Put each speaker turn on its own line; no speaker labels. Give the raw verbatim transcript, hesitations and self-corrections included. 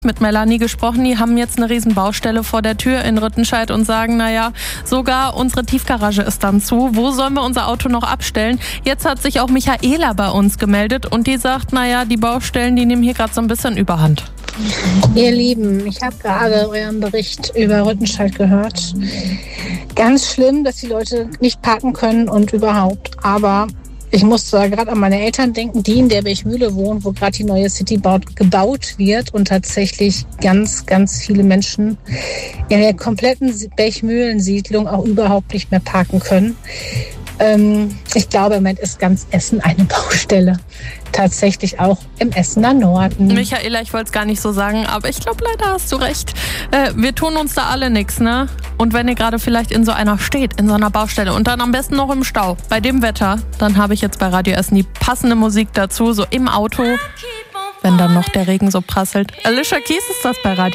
mit Melanie gesprochen, die haben jetzt eine riesen Baustelle vor der Tür in Rüttenscheid und sagen, naja, sogar unsere Tiefgarage ist dann zu. Wo sollen wir unser Auto noch abstellen? Jetzt hat sich auch Michaela bei uns gemeldet und die sagt, naja, die Baustellen, die nehmen hier gerade so ein bisschen Überhand.
Ihr Lieben, ich habe gerade euren Bericht über Rüttenscheid gehört. Ganz schlimm, dass die Leute nicht parken können und überhaupt, aber ich musste da gerade an meine Eltern denken, die in der Bechmühle wohnen, wo gerade die neue City baut, gebaut wird und tatsächlich ganz, ganz viele Menschen in der kompletten Bechmühlensiedlung auch überhaupt nicht mehr parken können. Ähm, ich glaube, im Moment ist ganz Essen eine Baustelle. Tatsächlich auch im Essener Norden.
Michaela, ich wollte es gar nicht so sagen, aber ich glaube, leider hast du recht. Äh, wir tun uns da alle nichts, ne? Und wenn ihr gerade vielleicht in so einer steht, in so einer Baustelle und dann am besten noch im Stau, bei dem Wetter, dann habe ich jetzt bei Radio Essen die passende Musik dazu, so im Auto, wenn dann noch der Regen so prasselt. Alicia Keys ist das bei Radio